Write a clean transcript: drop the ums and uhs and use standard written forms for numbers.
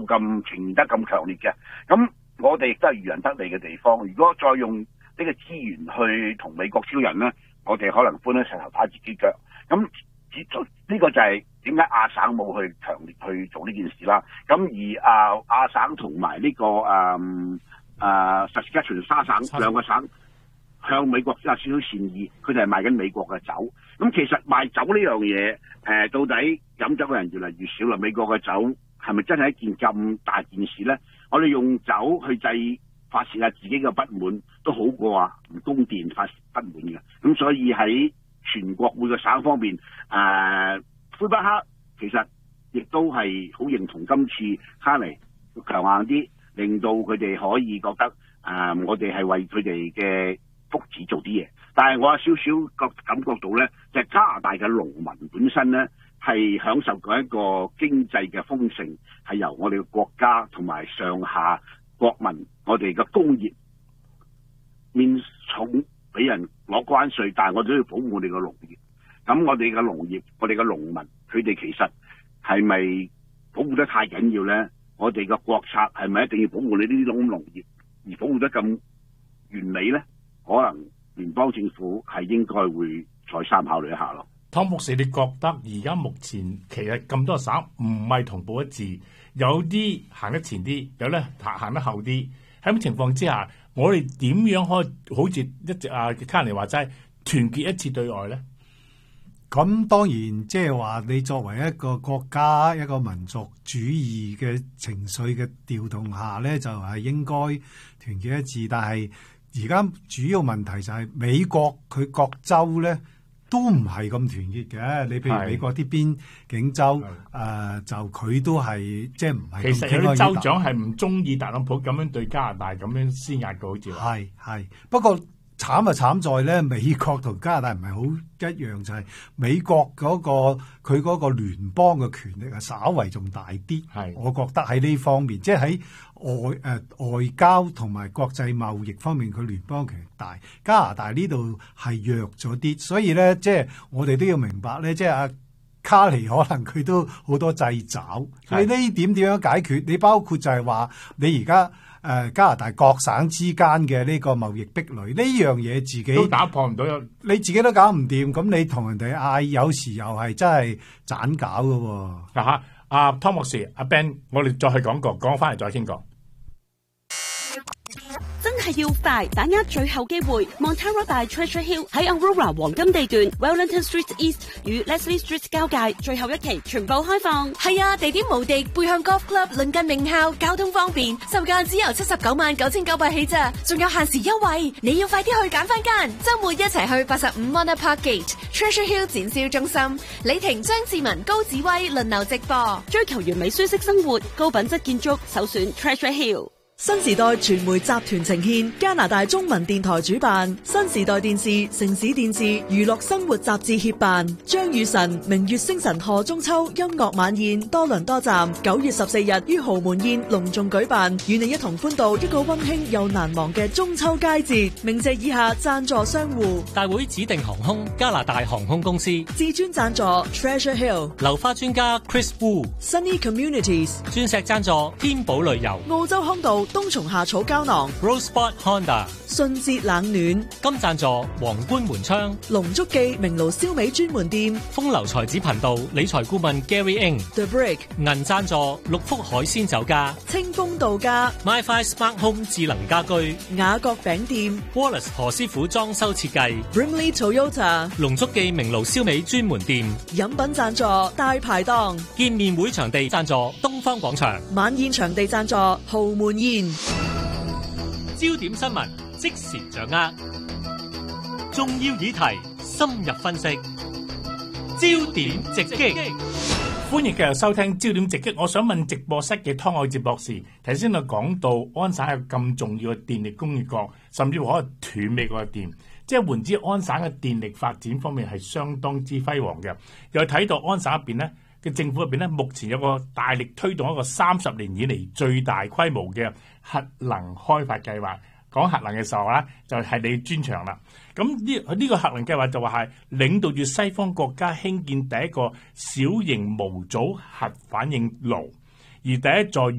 咁呈現得咁強烈嘅。咁我哋亦都係漁人得利嘅地方。如果再用呢個資源去同美國挑釁咧，我哋可能搬咗石頭打自己腳。咁呢個就係點解亞省冇去強烈去做呢件事啦。咁而亞省同埋呢個Saskatchewan 沙省兩個省向美國有少少善意，佢哋係賣緊美國嘅酒。咁其實賣酒呢樣嘢，到底飲酒嘅人越嚟越少啦。美國嘅酒係咪真係一件咁大件事咧？我哋用酒去發泄下自己嘅不滿，都好過唔供電發泄不滿嘅。咁所以喺全國每個省方面，魁北克其實亦都係好認同今次卡尼強硬啲，令到佢哋可以覺得我哋係為佢哋嘅福祉做啲嘢。但係我有少少感覺到咧，就係加拿大嘅農民本身咧係享受過一個經濟嘅豐盛，係由我哋嘅國家同埋上下國民，我哋嘅工業面重俾人攞關稅，但係我哋都要保護我哋嘅農業。咁我哋嘅農業，我哋嘅農民，佢哋其實係咪保護得太緊要咧？我哋嘅國策係咪一定要保護你呢啲農業，而保護得咁完美咧？可能聯邦政府係應該會再三考慮一下咯。 湯博士，你覺得而家目前其實咁多省唔係同步一致，有啲行得前啲，有咧行得後啲。喺咁情況之下，我哋點樣可以好似一直卡尼話齋團結一致對外咧？ 咁當然即係話你作為一個國家一個民族主義嘅情緒嘅調動下咧，就係應該團結一致。但係而家主要問題就係美國佢各州咧都唔係咁團結嘅。你譬如美國啲邊境州就佢都係即係唔係。其實有啲州長係唔中意特朗普咁樣對加拿大咁樣施壓嘅，好似係。不過慘就慘在咧，美國同加拿大唔係好一樣，就係美國嗰佢嗰個聯邦嘅權力係稍為仲大啲。我覺得喺呢方面，即係喺外交同埋國際貿易方面，佢聯邦權力大。加拿大呢度係弱咗啲，所以咧，即係我哋都要明白咧，即係阿卡尼可能佢都好多掣肘。你呢點樣解決？你包括就係話你而家加拿大各省之間嘅呢個貿易壁壘呢樣嘢，自己都打破唔到，你自己都搞唔掂，咁你同人哋嗌，有時又係真係盞搞噶喎。 阿湯博士，阿 Ben， 我哋再去講翻嚟再傾過。 真係要快，把握最後機會。Montara by Treasure Hill 喺 Aurora 黃金地段 Wellington Street East 與 Leslie Street 交界，最後一期全部開放。 係啊，地點無敵，背向 Golf Club， 鄰近名校，交通方便，售價只由799900起咋，仲有限時優惠，你要快啲去揀翻間。周末一齊去85 Manor Park Gate Treasure Hill 展銷中心，李婷、張志文、高子威輪流直播， 追求完美舒適生活，高品質建築，首選 Treasure Hill。 新時代傳媒集團呈獻，加拿大中文電台主辦，新時代電視、城市電視、娛樂生活雜誌協辦，張雨晨、明月星辰賀中秋音樂晚宴多倫多站9月14日於豪門宴隆重舉辦，與你一同歡度一個溫馨又難忘嘅中秋佳節。鳴謝以下贊助商戶： 大會指定航空加拿大航空公司， 至尊贊助 Treasure Hill， 流花專家 Chris Wu，Sunny Communities， 鑽石贊助天寶旅遊， 澳洲康道冬蟲夏草膠囊 Rosebud Honda， 順節冷暖金贊助皇冠門窗， 龍足記明爐燒味專門店， 風流才子頻道理財顧問 Gary Ng， The Brick 銀贊助六福海鮮酒家， 清風度假 MiFi Smart Home 智能家居， 雅閣餅店 Wallace 何師傅裝修設計， Brimley Toyota 龍足記明爐燒味專門店， 飲品贊助大排檔， 見面會場地贊助東方廣場， 晚宴場地贊助豪門宴。 焦點新聞即時掌握，重要議題深入分析，焦點直擊。 歡迎繼續收聽焦點直擊。我想問直播室嘅湯愛哲博士，頭先我講到安省係咁重要嘅電力供應國，甚至乎可以斷美國嘅電，即係換之安省嘅電力發展方面係相當之輝煌嘅。又睇到安省入邊咧嘅政府入邊咧，目前有個大力推動一個30年以嚟最大規模嘅核能開發計劃。講核能嘅時候咧，就係你專長啦。咁呢個核能計劃就話係領導住西方國家興建第一個小型模組核反應爐，而第一座